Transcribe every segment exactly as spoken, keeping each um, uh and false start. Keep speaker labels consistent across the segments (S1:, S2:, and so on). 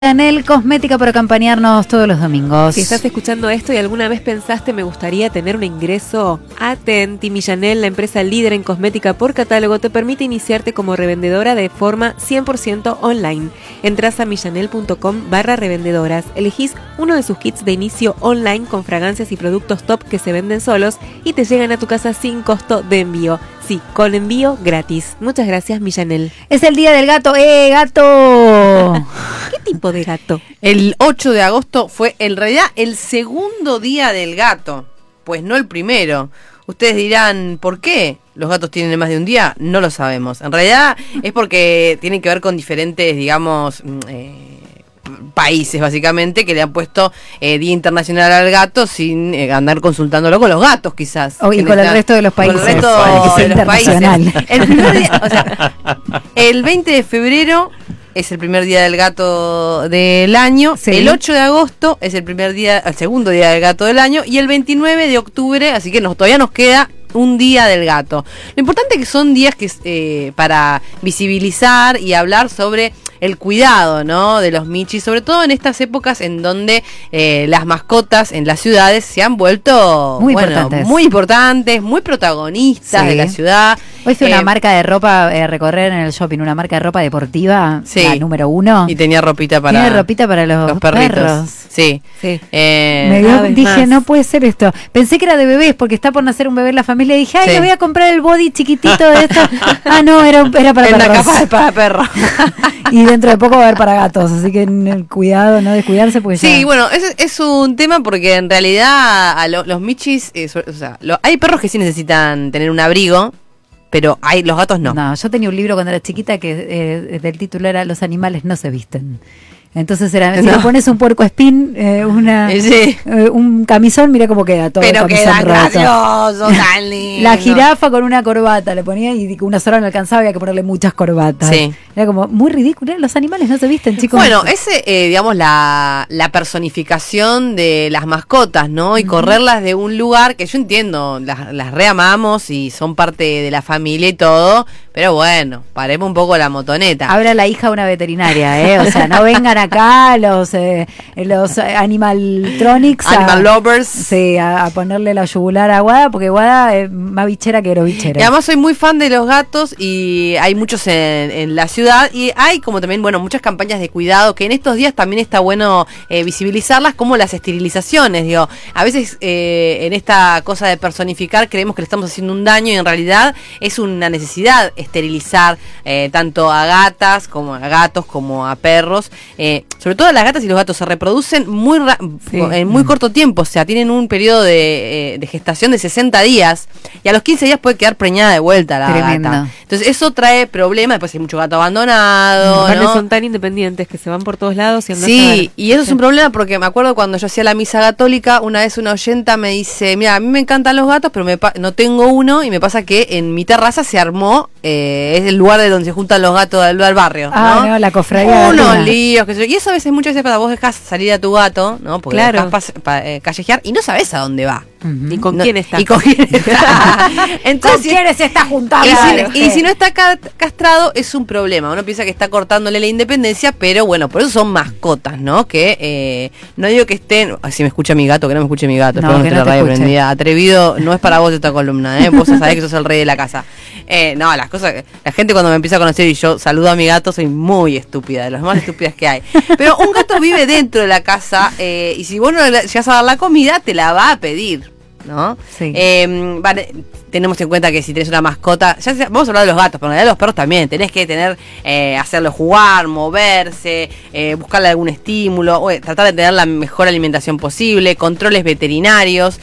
S1: Chanel Cosmética por acompañarnos todos los domingos.
S2: Si estás escuchando esto y alguna vez pensaste me gustaría tener un ingreso, atenti, Millanel, la empresa líder en cosmética por catálogo, te permite iniciarte como revendedora de forma cien por ciento online. Entrás a millanel.com barra revendedoras, elegís uno de sus kits de inicio online con fragancias y productos top que se venden solos y te llegan a tu casa sin costo de envío. Sí, con envío gratis. Muchas gracias, Millanel.
S1: Es el día del gato. ¡Eh, gato!
S2: ¿Qué tipo de gato?
S3: El ocho de agosto fue en realidad el segundo día del gato, pues no el primero. Ustedes dirán, ¿por qué los gatos tienen más de un día? No lo sabemos. En realidad es porque tienen que ver con diferentes, digamos, eh, países básicamente que le han puesto eh, Día Internacional al Gato sin eh, andar consultándolo con los gatos quizás.
S1: Oh, y con el resto de los países.
S3: Con el resto
S1: de
S3: los
S1: países.
S3: El primer día, o sea, el veinte de febrero es el primer día del gato del año, sí. El ocho de agosto es el primer día, el segundo día del gato del año, y el veintinueve de octubre, así que nos, todavía nos queda un día del gato. Lo importante es que son días que eh, para visibilizar y hablar sobre el cuidado, ¿no?, de los michis, sobre todo en estas épocas en donde eh, las mascotas en las ciudades se han vuelto
S1: muy,
S3: bueno,
S1: importantes.
S3: muy importantes, muy protagonistas, sí, de la ciudad.
S1: Hoy fue
S3: eh,
S1: una marca de ropa, eh, recorrer en el shopping, una marca de ropa deportiva,
S3: sí,
S1: la número uno.
S3: Y tenía ropita para,
S1: Tiene ropita para los,
S3: los perritos.
S1: Perros.
S3: Sí.
S1: sí.
S3: Eh,
S1: Me dio, dije,
S2: más.
S1: no puede ser esto. Pensé que era de bebés, porque está por nacer un bebé en la familia. Dije, ay,
S3: sí.
S1: le voy a comprar el body chiquitito de esto. Ah, no, era, era para
S3: en
S1: perros.
S3: la capa para perros.
S1: Y dentro de poco va a haber para gatos, así que cuidado, no descuidarse, porque
S3: sí,
S1: ya...
S3: bueno, es, es un tema porque en realidad a lo, los michis, eh, o sea, lo, hay perros que sí necesitan tener un abrigo, pero hay los gatos no.
S1: No, yo tenía un libro cuando era chiquita que eh, del título era Los animales no se visten. Entonces era, si
S3: no.
S1: le pones un puerco espín, eh, una,
S3: sí.
S1: eh, un camisón, mira cómo queda todo.
S3: Pero queda
S1: roto.
S3: gracioso, tan lindo.
S1: La jirafa con una corbata le ponía y una sola no alcanzaba, había que ponerle muchas corbatas.
S3: Sí.
S1: Era como muy ridículo. Los animales no se visten, chicos.
S3: Bueno, ese, eh, digamos, la, la personificación de las mascotas, ¿no? Y uh-huh. correrlas de un lugar que yo entiendo, las, las reamamos y son parte de la familia y todo, pero bueno, paremos un poco la motoneta.
S1: Habla la hija de una veterinaria, ¿eh? O sea, no vengan acá los eh, los animaltronics
S3: Animal
S1: a,
S3: lovers,
S1: sí, a, a ponerle la yugular a Guada, porque Guada es más bichera que grobichera.
S3: Y además soy muy fan de los gatos y hay muchos en, en la ciudad y hay como también, bueno, muchas campañas de cuidado que en estos días también está bueno eh, visibilizarlas, como las esterilizaciones, digo, a veces eh, en esta cosa de personificar creemos que le estamos haciendo un daño y en realidad es una necesidad esterilizar eh, tanto a gatas como a gatos como a perros, eh, sobre todo las gatas y los gatos se reproducen muy ra- sí. en muy corto tiempo, o sea, tienen un periodo de, eh, de gestación de sesenta días y a los quince días puede quedar preñada de vuelta la
S1: Tremendo.
S3: gata. Entonces eso trae problemas, después hay mucho gato abandonado,
S2: Aparte
S3: ¿no?
S2: son tan independientes que se van por todos lados y andan
S3: Sí,
S2: a ver.
S3: y eso sí. es un problema porque me acuerdo cuando yo hacía la misa católica, una vez una oyenta me dice, mira, a mí me encantan los gatos, pero me pa- no tengo uno y me pasa que en mi terraza se armó, eh, es el lugar de donde se juntan los gatos del, del barrio, ¿no?
S1: Ah, no, la cofradía.
S3: Unos líos, que sé yo. Y eso a veces, muchas veces para vos dejás salir a tu gato, ¿no? Porque
S2: claro.
S3: dejás pa- pa- eh, callejear y no sabés a dónde va.
S2: Uh-huh. ¿Y con
S3: no,
S2: quién está?
S3: ¿Y con quién está? Entonces,
S1: ¿con quiénes se está juntando?
S3: Y,
S1: Claro,
S3: si, y si no está ca- castrado es un problema. Uno piensa que está cortándole la independencia, pero bueno, por eso son mascotas, ¿no? Que eh, no digo que estén... Ay, si me escucha mi gato, que no me escuche mi gato.
S1: No,
S3: espero
S1: que
S3: que
S1: no
S3: la
S1: te
S3: radio
S1: escuche.
S3: prendida. Atrevido, no es para vos esta columna, ¿eh? Vos sabés que sos el rey de la casa. Eh, no, las cosas... La gente cuando me empieza a conocer y yo saludo a mi gato, soy muy estúpida, de las más estúpidas que hay. Pero un gato vive dentro de la casa eh, y si vos no le llegas a dar la comida, te la va a pedir, ¿no?
S1: Sí.
S3: Eh, vale, tenemos en cuenta que si tenés una mascota, ya sea, vamos a hablar de los gatos, pero en realidad los perros también, tenés que tener, eh, hacerlo jugar, moverse, eh, buscarle algún estímulo, o, eh, tratar de tener la mejor alimentación posible, controles veterinarios,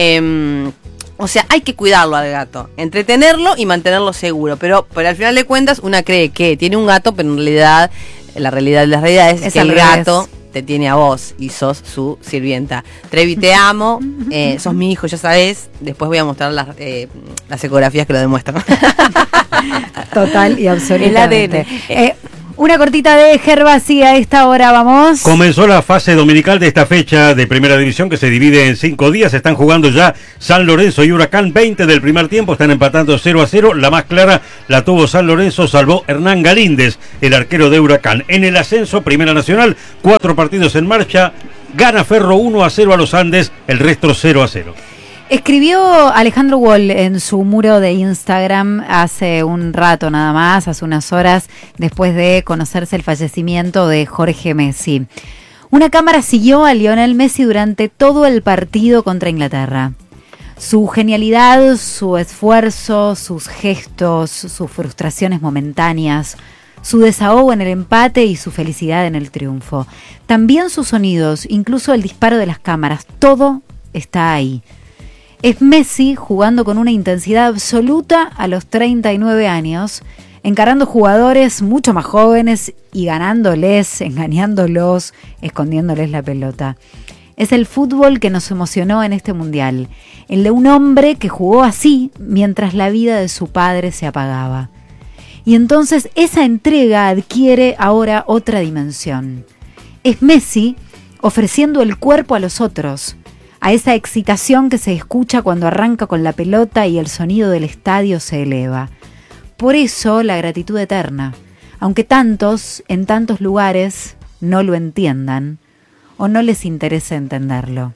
S3: eh, o sea, hay que cuidarlo al gato, entretenerlo y mantenerlo seguro, pero, pero al final de cuentas una cree que tiene un gato, pero en realidad, la realidad de las realidades es,
S1: Es
S3: que el
S1: al
S3: gato
S1: revés.
S3: te tiene a vos y sos su sirvienta. Trevi, te amo, eh, sos mi hijo, ya sabés. Después voy a mostrar las, eh, las ecografías que lo demuestran.
S1: Total y absolutamente.
S2: El A D N.
S1: Eh, Una cortita de Gervasi a esta hora, vamos.
S4: Comenzó la fase dominical de esta fecha de Primera División que se divide en cinco días. Están jugando ya San Lorenzo y Huracán. veinte del primer tiempo, están empatando cero a cero. La más clara la tuvo San Lorenzo, salvó Hernán Galíndez, el arquero de Huracán. En el ascenso, Primera Nacional, cuatro partidos en marcha. Gana Ferro uno a cero a los Andes, el resto cero a cero.
S1: Escribió Alejandro Wall en su muro de Instagram hace un rato nada más, hace unas horas, después de conocerse el fallecimiento de Jorge Messi. Una cámara siguió a Lionel Messi durante todo el partido contra Inglaterra. Su genialidad, su esfuerzo, sus gestos, sus frustraciones momentáneas, su desahogo en el empate y su felicidad en el triunfo. También sus sonidos, incluso el disparo de las cámaras, todo está ahí. Es Messi jugando con una intensidad absoluta a los treinta y nueve años, encarando jugadores mucho más jóvenes y ganándoles, engañándolos, escondiéndoles la pelota. Es el fútbol que nos emocionó en este mundial, el de un hombre que jugó así mientras la vida de su padre se apagaba. Y entonces esa entrega adquiere ahora otra dimensión. Es Messi ofreciendo el cuerpo a los otros, a esa excitación que se escucha cuando arranca con la pelota y el sonido del estadio se eleva. Por eso la gratitud eterna, aunque tantos, en tantos lugares, no lo entiendan o no les interese entenderlo.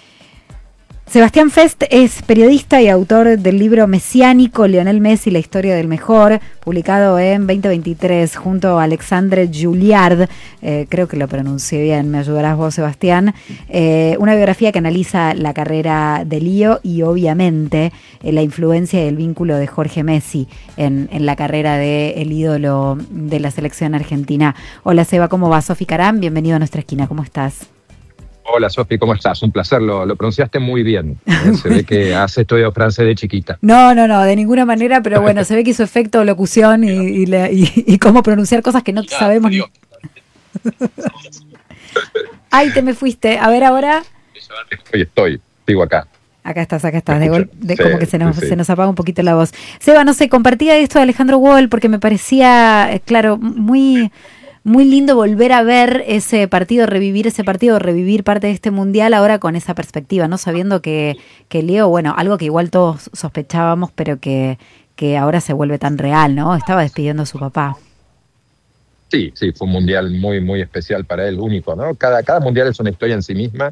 S1: Sebastián Fest es periodista y autor del libro mesiánico Lionel Messi, la historia del mejor, publicado en veinte veintitrés junto a Alexandre Juliard, eh, creo que lo pronuncié bien, me ayudarás vos, Sebastián, eh, una biografía que analiza la carrera de Lío y obviamente eh, la influencia y el vínculo de Jorge Messi en, en la carrera del ídolo de la selección argentina. Hola Seba, ¿cómo va? Sofi Carán, bienvenido a Nuestra Esquina, ¿cómo estás?
S5: Hola Sofi, ¿cómo estás? Un placer, lo, lo pronunciaste muy bien. Se ve que has estudiado francés de chiquita.
S1: No, no, no, de ninguna manera, pero bueno, se ve que hizo efecto locución y, y, la, y, y cómo pronunciar cosas que no ya, sabemos. Ni... Ay, te me fuiste. A ver ahora.
S5: Estoy, estoy, sigo acá.
S1: Acá estás, acá estás, de gol, de, sí, como que se nos, sí. se nos apaga un poquito la voz. Seba, no sé, compartía esto de Alejandro Wall porque me parecía, claro, muy... Muy lindo volver a ver ese partido, revivir ese partido, revivir parte de este mundial ahora con esa perspectiva, ¿no? Sabiendo que, que Leo, bueno, algo que igual todos sospechábamos, pero que, que ahora se vuelve tan real, ¿no? Estaba despidiendo a su papá.
S5: Sí, sí, fue un mundial muy, muy especial para él, único, ¿no? Cada, cada mundial es una historia en sí misma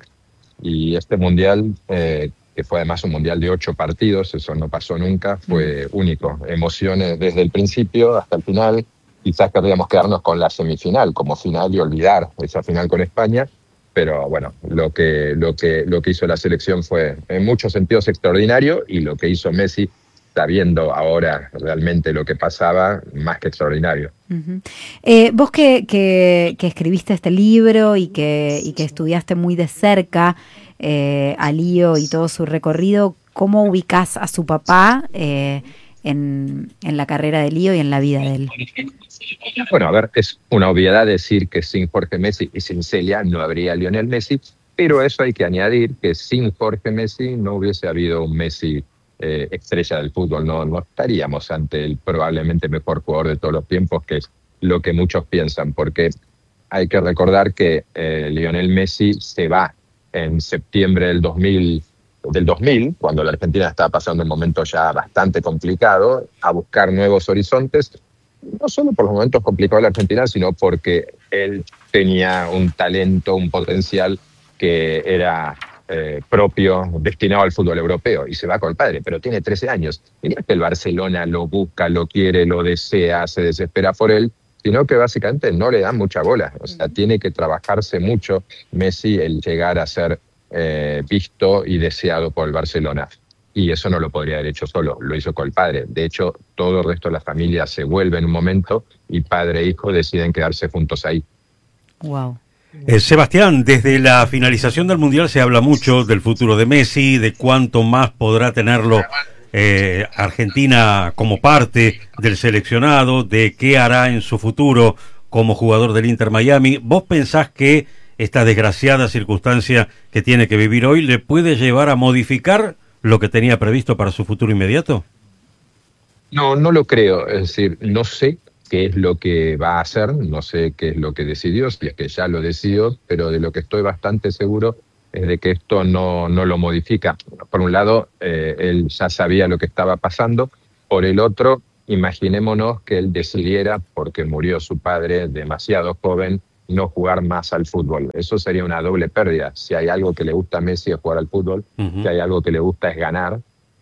S5: y este mundial, eh, que fue además un mundial de ocho partidos, eso no pasó nunca, fue mm. único. Emociones desde el principio hasta el final. Quizás querríamos quedarnos con la semifinal como final y olvidar esa final con España, pero bueno, lo que, lo que, lo que hizo la selección fue en muchos sentidos extraordinario y lo que hizo Messi, sabiendo ahora realmente lo que pasaba, más que extraordinario.
S1: Uh-huh. Eh, vos que, que, que escribiste este libro y que, y que estudiaste muy de cerca eh, a Lío y todo su recorrido, ¿cómo ubicás a su papá eh, en, en la carrera de Lío y en la vida de él?
S5: Bueno, a ver, es una obviedad decir que sin Jorge Messi y sin Celia no habría Lionel Messi, pero eso hay que añadir que sin Jorge Messi no hubiese habido un Messi eh, estrella del fútbol, no, no estaríamos ante el probablemente mejor jugador de todos los tiempos, que es lo que muchos piensan, porque hay que recordar que eh, Lionel Messi se va en septiembre del dos mil, del dos mil, cuando la Argentina estaba pasando un momento ya bastante complicado, a buscar nuevos horizontes, no solo por los momentos complicados de la Argentina, sino porque él tenía un talento, un potencial que era eh, propio, destinado al fútbol europeo, y se va con el padre, pero tiene trece años. Y no es que el Barcelona lo busca, lo quiere, lo desea, se desespera por él, sino que básicamente no le dan mucha bola. O sea, tiene que trabajarse mucho Messi el llegar a ser eh, visto y deseado por el Barcelona. Y eso no lo podría haber hecho solo, lo hizo con el padre. De hecho, todo el resto de la familia se vuelve en un momento y padre e hijo deciden quedarse juntos ahí.
S1: Wow.
S4: Eh, Sebastián, desde la finalización del Mundial se habla mucho del futuro de Messi, de cuánto más podrá tenerlo eh, Argentina como parte del seleccionado, de qué hará en su futuro como jugador del Inter Miami. ¿Vos pensás que esta desgraciada circunstancia que tiene que vivir hoy le puede llevar a modificar lo que tenía previsto para su futuro inmediato?
S5: No, no lo creo. Es decir, no sé qué es lo que va a hacer, no sé qué es lo que decidió, si es que ya lo decidió, pero de lo que estoy bastante seguro es de que esto no, no lo modifica. Por un lado, eh, él ya sabía lo que estaba pasando, por el otro, imaginémonos que él decidiera, porque murió su padre demasiado joven, no jugar más al fútbol. Eso sería una doble pérdida. Si hay algo que le gusta a Messi es jugar al fútbol, uh-huh. si hay algo que le gusta es ganar,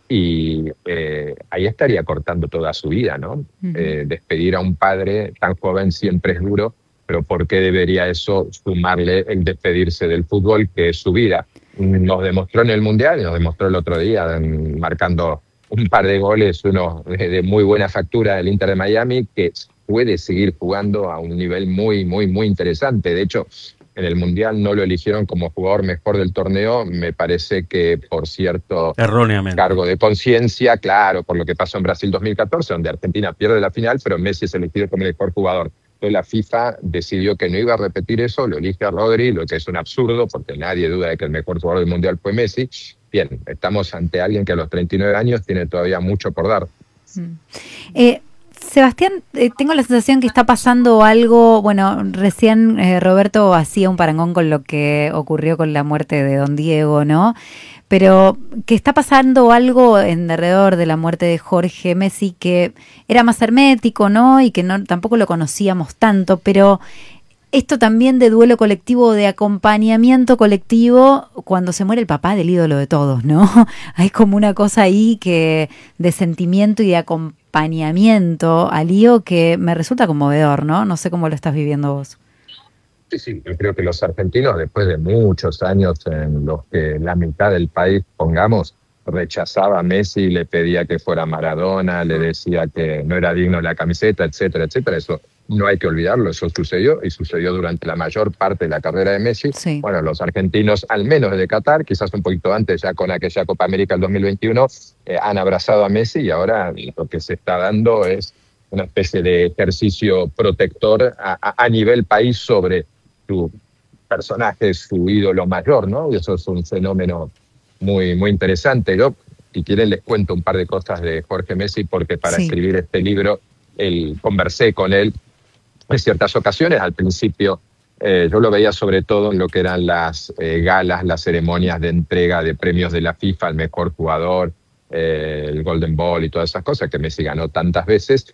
S5: y eh, ahí estaría cortando toda su vida, ¿no? Uh-huh. Eh, despedir a un padre tan joven siempre es duro, pero ¿por qué debería eso sumarle el despedirse del fútbol, que es su vida? Nos demostró en el Mundial y nos demostró el otro día, en, marcando un par de goles, uno de, de muy buena factura del Inter de Miami, que puede seguir jugando a un nivel muy, muy, muy interesante. De hecho, en el Mundial no lo eligieron como jugador mejor del torneo, me parece que por cierto
S4: erróneamente
S5: cargo de conciencia, claro, por lo que pasó en Brasil dos mil catorce, donde Argentina pierde la final, pero Messi es elegido como el mejor jugador. Entonces la FIFA decidió que no iba a repetir eso, lo elige a Rodri, lo que es un absurdo, porque nadie duda de que el mejor jugador del Mundial fue Messi. Bien, estamos ante alguien que a los treinta y nueve años tiene todavía mucho por dar.
S1: Mm. Eh, Sebastián, eh, tengo la sensación que está pasando algo, bueno, recién eh, Roberto hacía un parangón con lo que ocurrió con la muerte de Don Diego, ¿no? Pero que está pasando algo en alrededor de la muerte de Jorge Messi que era más hermético, ¿no? Y que no tampoco lo conocíamos tanto, pero esto también de duelo colectivo, de acompañamiento colectivo cuando se muere el papá del ídolo de todos, ¿no? Hay como una cosa ahí que de sentimiento y de acompañamiento al lío que me resulta conmovedor, ¿no? No sé cómo lo estás viviendo vos.
S5: Sí, sí, yo creo que los argentinos, después de muchos años en los que la mitad del país, pongamos, rechazaba a Messi, le pedía que fuera Maradona, le decía que no era digno de la camiseta, etcétera, etcétera, eso no hay que olvidarlo, eso sucedió y sucedió durante la mayor parte de la carrera de Messi.
S1: Sí.
S5: Bueno, los argentinos, al menos desde Qatar, quizás un poquito antes, ya con aquella Copa América del dos mil veintiuno, eh, han abrazado a Messi y ahora lo que se está dando es una especie de ejercicio protector a, a, a nivel país sobre su personaje, su ídolo mayor, ¿no? Y eso es un fenómeno muy, muy interesante. Yo, si quieren, les cuento un par de cosas de Jorge Messi, porque para sí. escribir este libro, él, conversé con él en ciertas ocasiones. Al principio, eh, yo lo veía sobre todo en lo que eran las eh, galas, las ceremonias de entrega de premios de la FIFA al mejor jugador, eh, el Golden Ball y todas esas cosas que Messi ganó tantas veces.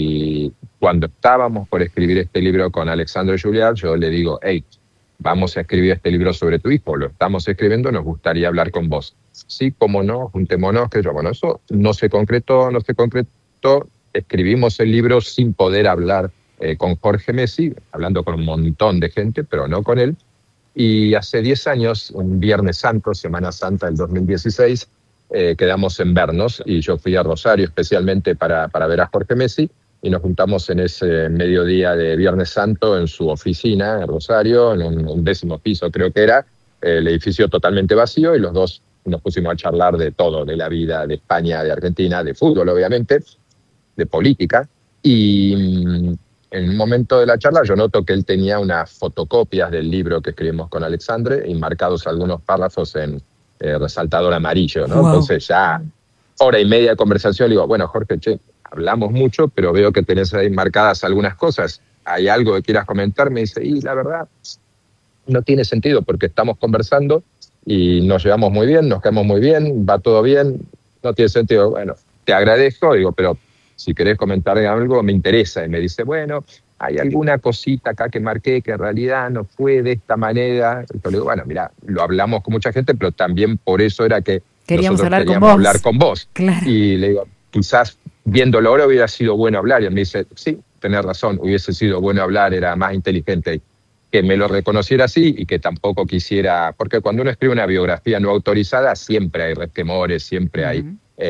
S5: Y cuando estábamos por escribir este libro con Alexandre Juliard, yo le digo, hey, vamos a escribir este libro sobre tu hijo, lo estamos escribiendo, nos gustaría hablar con vos. Sí, cómo no, juntémonos, que yo, bueno, eso no se concretó, no se concretó, escribimos el libro sin poder hablar eh, con Jorge Messi, hablando con un montón de gente, pero no con él, y hace diez años, un Viernes Santo, Semana Santa del dos mil dieciséis, eh, quedamos en vernos, y yo fui a Rosario especialmente para, para ver a Jorge Messi, y nos juntamos en ese mediodía de Viernes Santo en su oficina en Rosario, en un, un décimo piso creo que era, el edificio totalmente vacío, y los dos nos pusimos a charlar de todo, de la vida de España, de Argentina, de fútbol obviamente, de política, y en un momento de la charla yo noto que él tenía unas fotocopias del libro que escribimos con Alexandre y marcados algunos párrafos en eh, resaltador amarillo, ¿no? Wow. Entonces ya hora y media de conversación, le digo, bueno, Jorge, che, hablamos mucho, pero veo que tenés ahí marcadas algunas cosas. ¿Hay algo que quieras comentar? Me dice, y la verdad, no tiene sentido porque estamos conversando y nos llevamos muy bien, nos quedamos muy bien, va todo bien, no tiene sentido. Bueno, te agradezco, digo, pero si querés comentar algo, me interesa. Y me dice, bueno, hay alguna cosita acá que marqué que en realidad no fue de esta manera. Y yo le digo, bueno, mira, lo hablamos con mucha gente, pero también por eso era que
S1: queríamos hablar
S5: queríamos
S1: con vos.
S5: hablar con vos.
S1: Claro.
S5: Y le digo, quizás viéndolo ahora hubiera sido bueno hablar. Y él me dice, sí, tenés razón, hubiese sido bueno hablar, era más inteligente que me lo reconociera así y que tampoco quisiera, porque cuando uno escribe una biografía no autorizada siempre hay resquemores, siempre uh-huh. hay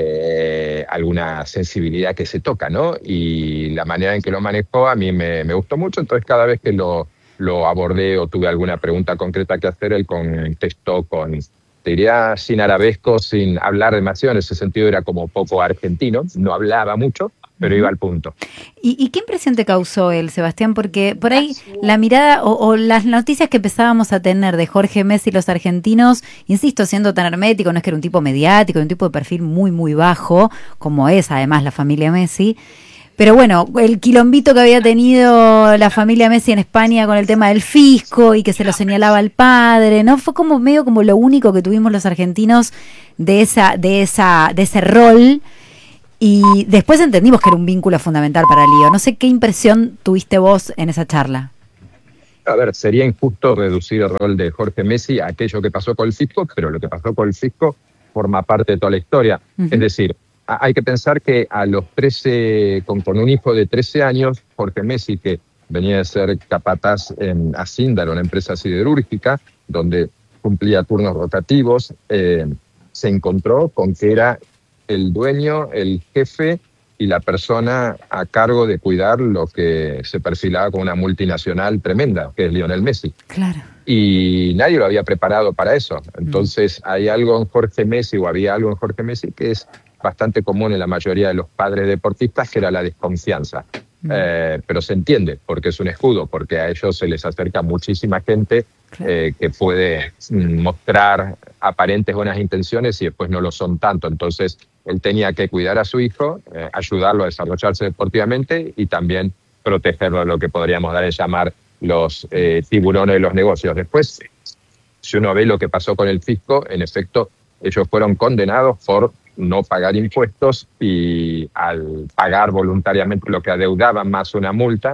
S5: eh, alguna sensibilidad que se toca, ¿no? Y la manera en que lo manejó a mí me, me gustó mucho, entonces cada vez que lo, lo abordé o tuve alguna pregunta concreta que hacer, él contestó con, te diría, sin arabesco, sin hablar demasiado, en ese sentido era como poco argentino, no hablaba mucho, pero iba al punto.
S1: ¿Y, ¿Y qué impresión te causó él, Sebastián? Porque por ahí la mirada o, o las noticias que empezábamos a tener de Jorge Messi y los argentinos, insisto, siendo tan hermético, no es que era un tipo mediático, un tipo de perfil muy, muy bajo, como es además la familia Messi, Pero bueno, el quilombito que había tenido la familia Messi en España con el tema del fisco y que se lo señalaba al padre, ¿no? Fue como medio como lo único que tuvimos los argentinos de esa, de esa, de ese rol. Y después entendimos que era un vínculo fundamental para Lío. No sé qué impresión tuviste vos en esa charla.
S5: A ver, sería injusto reducir el rol de Jorge Messi a aquello que pasó con el fisco, pero lo que pasó con el fisco forma parte de toda la historia. Uh-huh. Es decir, hay que pensar que a los trece, con, con un hijo de trece años, Jorge Messi, que venía de ser capataz en Asindar, una empresa siderúrgica, donde cumplía turnos rotativos, eh, se encontró con que era el dueño, el jefe y la persona a cargo de cuidar lo que se perfilaba como una multinacional tremenda, que es Lionel Messi.
S1: Claro.
S5: Y nadie lo había preparado para eso. Entonces mm. hay algo en Jorge Messi, o había algo en Jorge Messi, que es bastante común en la mayoría de los padres deportistas, que era la desconfianza. Mm. Eh, pero se entiende, porque es un escudo, porque a ellos se les acerca muchísima gente claro. eh, que puede mostrar aparentes buenas intenciones y después no lo son tanto. Entonces él tenía que cuidar a su hijo, eh, ayudarlo a desarrollarse deportivamente y también protegerlo de lo que podríamos dar en llamar los eh, tiburones de los negocios. Después, si uno ve lo que pasó con el fisco, en efecto, ellos fueron condenados por no pagar impuestos y al pagar voluntariamente lo que adeudaban más una multa,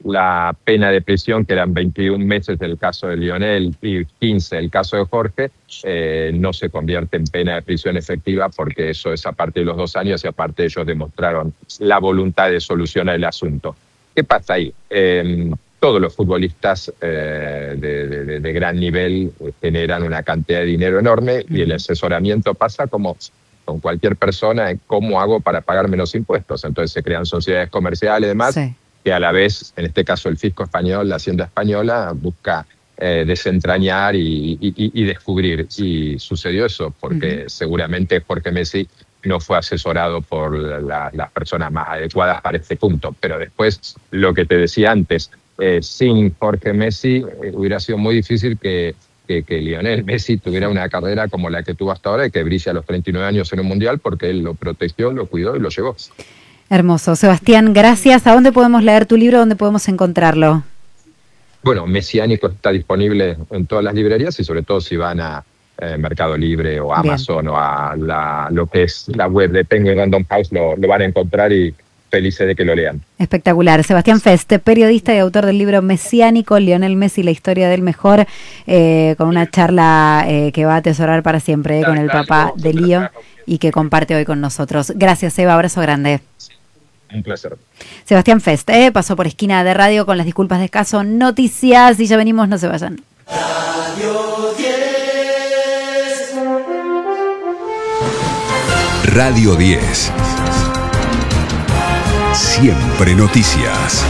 S5: la pena de prisión, que eran veintiún meses del caso de Lionel y quince el caso de Jorge, eh, no se convierte en pena de prisión efectiva porque eso es a partir de los dos años y aparte ellos demostraron la voluntad de solucionar el asunto. ¿Qué pasa ahí? Eh, todos los futbolistas eh, de, de, de gran nivel eh, generan una cantidad de dinero enorme y el asesoramiento pasa como con cualquier persona en cómo hago para pagar menos impuestos. Entonces se crean sociedades comerciales y demás, sí. que a la vez, en este caso el fisco español, la Hacienda española, busca eh, desentrañar y, y, y descubrir. Y sucedió eso, porque uh-huh. seguramente Jorge Messi no fue asesorado por la, las personas más adecuadas para este punto. Pero después, lo que te decía antes, eh, sin Jorge Messi eh, hubiera sido muy difícil que Que, que Lionel Messi tuviera una carrera como la que tuvo hasta ahora y que brilla a los treinta y nueve años en un mundial porque él lo protegió, lo cuidó y lo llevó.
S1: Hermoso. Sebastián, gracias. ¿A dónde podemos leer tu libro? ¿Dónde podemos encontrarlo?
S5: Bueno, Mesiánico está disponible en todas las librerías y sobre todo si van a eh, Mercado Libre o Amazon Bien. o a la, lo que es la web de Penguin Random House, lo, lo van a encontrar y felices de que lo lean.
S1: Espectacular. Sebastián Fest, periodista y autor del libro Mesiánico, Lionel Messi, la historia del mejor, eh, con una charla eh, que va a atesorar para siempre eh, con el papá de Lío y que comparte hoy con nosotros. Gracias, Eva. Abrazo grande.
S5: Un placer.
S1: Sebastián Fest, eh, pasó por Esquina de Radio con las disculpas de escaso. Noticias y ya venimos, no se vayan.
S6: Radio diez. Radio diez. Siempre noticias.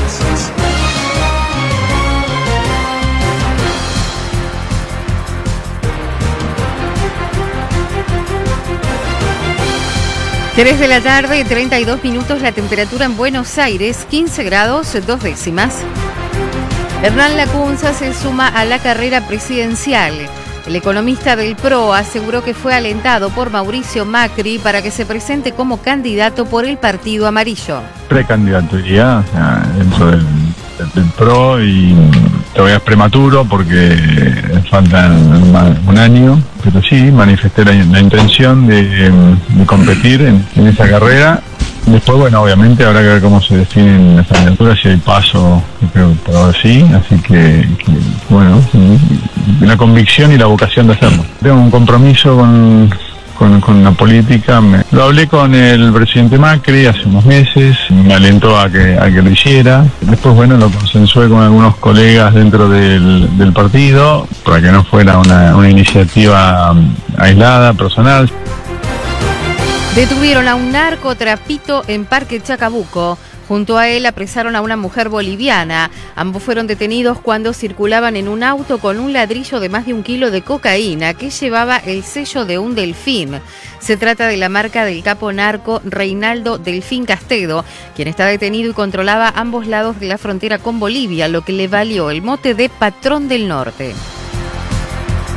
S2: tres de la tarde, treinta y dos minutos, la temperatura en Buenos Aires, quince grados, dos décimas. Hernán Lacunza se suma a la carrera presidencial. El economista del P R O aseguró que fue alentado por Mauricio Macri para que se presente como candidato por el Partido Amarillo.
S7: Precandidaturía, o sea, dentro del, del P R O, y todavía es prematuro porque falta un año, pero sí, manifesté la, la intención de, de competir en, en esa carrera. Después, bueno, obviamente habrá que ver cómo se definen las candidaturas, si hay paso, creo por ahora sí, así que, que bueno, la convicción y la vocación de hacerlo. Tengo un compromiso con, con, con la política, me, lo hablé con el presidente Macri hace unos meses, me alentó a que, a que lo hiciera, después, bueno, lo consensué con algunos colegas dentro del, del partido, para que no fuera una, una iniciativa aislada, personal.
S2: Detuvieron a un narcotrapito en Parque Chacabuco. Junto a él apresaron a una mujer boliviana. Ambos fueron detenidos cuando circulaban en un auto con un ladrillo de más de un kilo de cocaína que llevaba el sello de un delfín. Se trata de la marca del capo narco Reinaldo Delfín Castedo, quien está detenido y controlaba ambos lados de la frontera con Bolivia, lo que le valió el mote de Patrón del Norte.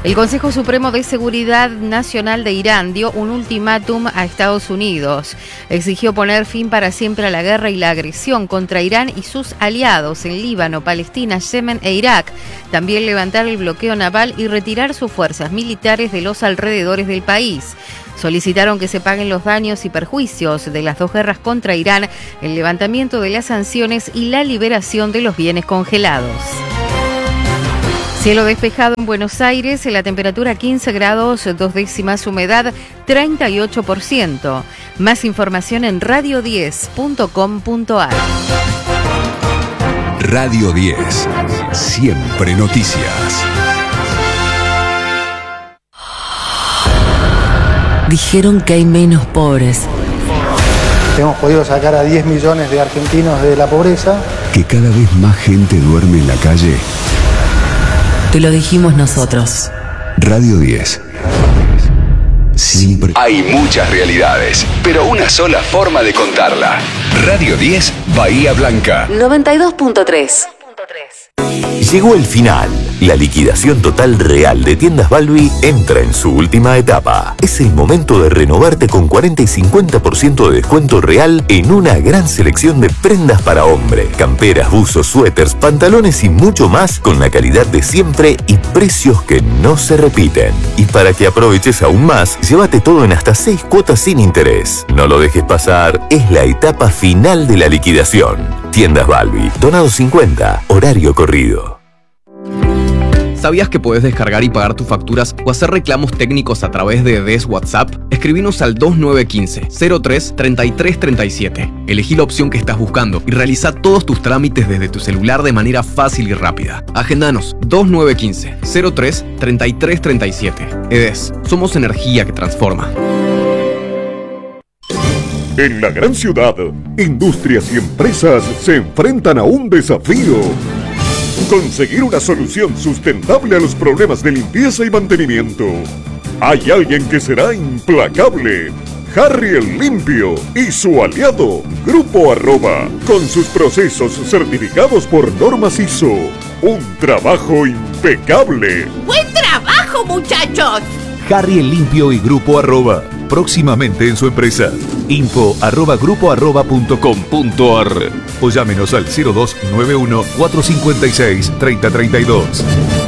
S8: El Consejo Supremo de Seguridad Nacional de Irán dio un ultimátum a Estados Unidos. Exigió poner fin para siempre a la guerra y la agresión contra Irán y sus aliados en Líbano, Palestina, Yemen e Irak. También levantar el bloqueo naval y retirar sus fuerzas militares de los alrededores del país. Solicitaron que se paguen los daños y perjuicios de las dos guerras contra Irán, el levantamiento de las sanciones y la liberación de los bienes congelados. Cielo despejado en Buenos Aires, la temperatura quince grados, dos décimas, humedad treinta y ocho por ciento. Más información en radio diez punto com punto a r.
S6: Radio diez, siempre noticias.
S9: Dijeron que hay menos pobres.
S10: Hemos podido sacar a diez millones de argentinos de la pobreza.
S6: Que cada vez más gente duerme en la calle.
S9: Te lo dijimos nosotros.
S6: Radio diez. Siempre. Hay muchas realidades, pero una sola forma de contarla. Radio diez, Bahía Blanca.
S9: noventa y dos punto tres.
S11: Llegó el final. La liquidación total real de Tiendas Balbi entra en su última etapa. Es el momento de renovarte con cuarenta y cincuenta por ciento de descuento real en una gran selección de prendas para hombre. Camperas, buzos, suéteres, pantalones y mucho más con la calidad de siempre y precios que no se repiten. Y para que aproveches aún más, llévate todo en hasta seis cuotas sin interés. No lo dejes pasar, es la etapa final de la liquidación. Tiendas Balbi, Donado cincuenta, horario corrido.
S12: ¿Sabías que puedes descargar y pagar tus facturas o hacer reclamos técnicos a través de D E S WhatsApp? Escribinos al dos nueve uno cinco, cero tres, treinta y tres treinta y siete. Elegí la opción que estás buscando y realiza todos tus trámites desde tu celular de manera fácil y rápida. Agendanos dos nueve uno cinco, cero tres, treinta y tres treinta y siete. E D E S, somos energía que transforma.
S13: En la gran ciudad, industrias y empresas se enfrentan a un desafío. Conseguir una solución sustentable a los problemas de limpieza y mantenimiento. Hay alguien que será implacable. Harry el Limpio y su aliado, Grupo Arroba, con sus procesos certificados por normas I S O. Un trabajo impecable.
S14: ¡Buen trabajo, muchachos!
S15: Harry el Limpio y Grupo Arroba, próximamente en su empresa. Info arroba grupo arroba punto com punto a r o llámenos al cero dos nueve uno, cuatro cinco seis, tres cero tres dos.